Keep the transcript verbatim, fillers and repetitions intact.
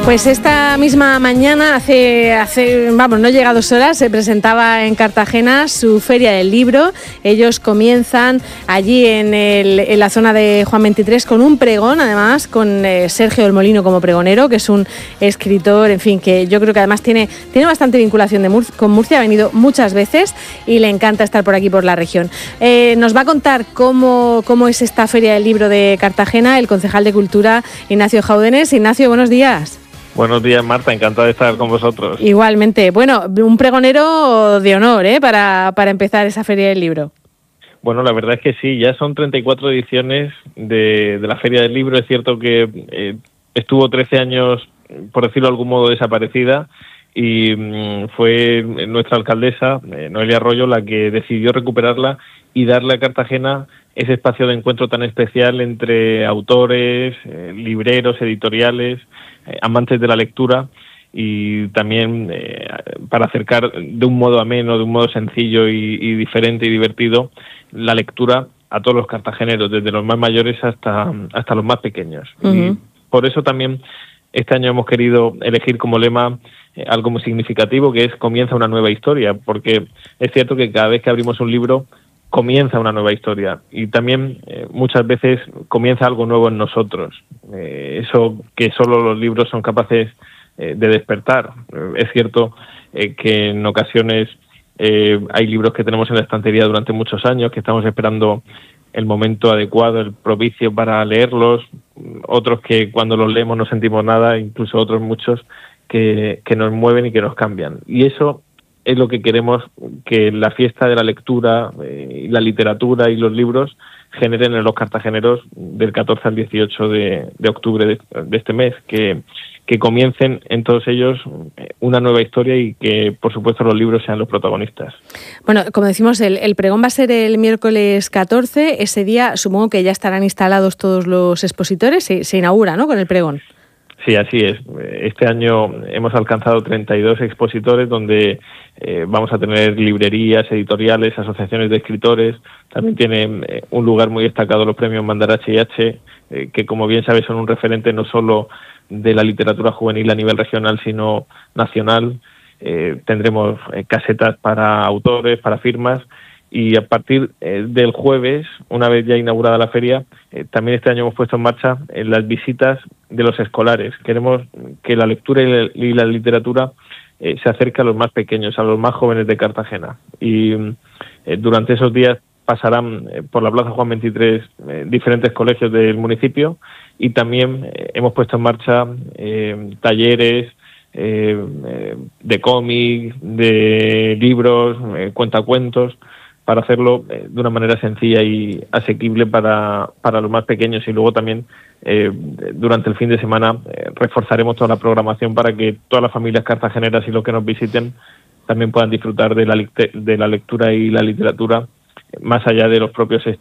Pues esta misma mañana, hace, hace, vamos, no llega a dos horas, se presentaba en Cartagena su Feria del Libro. Ellos comienzan allí en, el, en la zona de Juan veintitrés con un pregón, además, con eh, Sergio del Molino como pregonero, que es un escritor, en fin, que yo creo que además tiene, tiene bastante vinculación de Mur- con Murcia, ha venido muchas veces y le encanta estar por aquí, por la región. Eh, nos va a contar cómo, cómo es esta Feria del Libro de Cartagena el concejal de Cultura, Ignacio Jaúdenes. Ignacio, buenos días. Buenos días, Marta, encantado de estar con vosotros. Igualmente. Bueno, un pregonero de honor, ¿eh? para, para empezar esa Feria del Libro. Bueno, la verdad es que sí, ya son treinta y cuatro ediciones de, de la Feria del Libro. Es cierto que eh, estuvo trece años, por decirlo de algún modo, desaparecida, y mmm, fue nuestra alcaldesa, eh, Noelia Arroyo, la que decidió recuperarla y darle a Cartagena ese espacio de encuentro tan especial entre autores, eh, libreros, editoriales, eh, amantes de la lectura, y también eh, para acercar de un modo ameno, de un modo sencillo y, y diferente y divertido la lectura a todos los cartageneros, desde los más mayores hasta, hasta los más pequeños. Uh-huh. Y por eso también este año hemos querido elegir como lema eh, algo muy significativo, que es comienza una nueva historia, porque es cierto que cada vez que abrimos un libro comienza una nueva historia, y también eh, muchas veces comienza algo nuevo en nosotros, eh, eso que solo los libros son capaces eh, de despertar. Eh, es cierto eh, que en ocasiones eh, hay libros que tenemos en la estantería durante muchos años, que estamos esperando el momento adecuado, el propicio para leerlos, otros que cuando los leemos no sentimos nada, incluso otros muchos que, que nos mueven y que nos cambian. Y eso es lo que queremos que la fiesta de la lectura, eh, la literatura y los libros generen en los cartageneros del catorce al dieciocho de, de octubre de, de este mes, que, que comiencen en todos ellos una nueva historia y que, por supuesto, los libros sean los protagonistas. Bueno, como decimos, el, el pregón va a ser el miércoles catorce. Ese día supongo que ya estarán instalados todos los expositores. Se, se inaugura, ¿no?, con el pregón. Sí, así es. Este año hemos alcanzado treinta y dos expositores donde eh, vamos a tener librerías, editoriales, asociaciones de escritores. También tienen eh, un lugar muy destacado los premios Mandarache y H, eh, que como bien sabes son un referente no solo de la literatura juvenil a nivel regional, sino nacional. Eh, tendremos eh, casetas para autores, para firmas. Y a partir eh, del jueves, una vez ya inaugurada la feria, eh, también este año hemos puesto en marcha eh, las visitas de los escolares. Queremos que la lectura y la, y la literatura eh, se acerque a los más pequeños, a los más jóvenes de Cartagena. Y eh, durante esos días pasarán eh, por la Plaza Juan veintitrés eh, diferentes colegios del municipio, y también eh, hemos puesto en marcha eh, talleres, eh, eh, de cómics, de libros, eh, cuentacuentos, para hacerlo eh, de una manera sencilla y asequible para, para los más pequeños. Y luego también eh, durante el fin de semana eh, reforzaremos toda la programación para que todas las familias cartageneras y los que nos visiten también puedan disfrutar de la, de la lectura y la literatura más allá de los propios